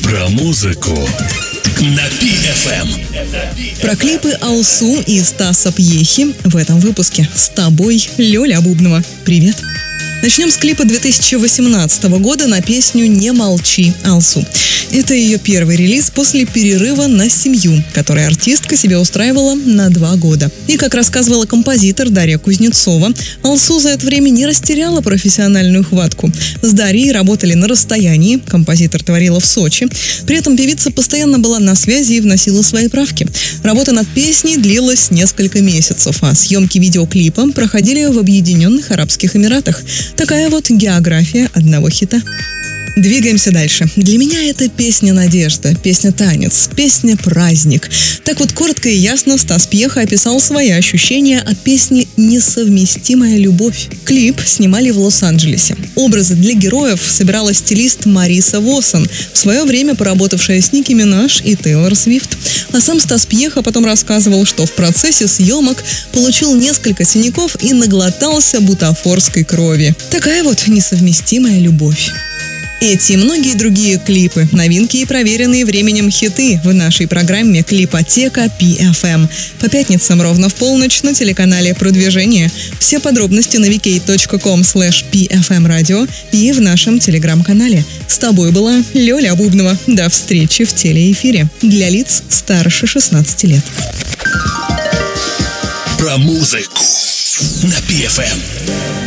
Про музыку на PFM. Про клипы Алсу и Стаса Пьехи в этом выпуске. С тобой Лёля Бубнова. Привет! Начнем с клипа 2018 года на песню «Не молчи» Алсу. Это ее первый релиз после перерыва на семью, который артистка себе устраивала на 2 года. И, как рассказывала композитор Дарья Кузнецова, Алсу за это время не растеряла профессиональную хватку. С Дарьей работали на расстоянии, композитор творила в Сочи. При этом певица постоянно была на связи и вносила свои правки. Работа над песней длилась несколько месяцев, а съемки видеоклипа проходили в Объединенных Арабских Эмиратах. Такая вот география одного хита. Двигаемся дальше. Для меня это песня «Надежда», песня «Танец», песня «Праздник». Так вот, коротко и ясно Стас Пьеха описал свои ощущения от песни «Несовместимая любовь». Клип снимали в Лос-Анджелесе. Образы для героев собирала стилист Мариса Воссон, в свое время поработавшая с Ники Минаж и Тейлор Свифт. А сам Стас Пьеха потом рассказывал, что в процессе съемок получил несколько синяков и наглотался бутафорской крови. Такая вот несовместимая любовь. Эти и многие другие клипы, новинки и проверенные временем хиты в нашей программе «Клипотека PFM». По пятницам ровно в полночь на телеканале «Продвижение». Все подробности на vk.com/PFM-радио и в нашем телеграм-канале. С тобой была Лёля Бубнова. До встречи в телеэфире для лиц старше 16 лет. Про музыку на PFM.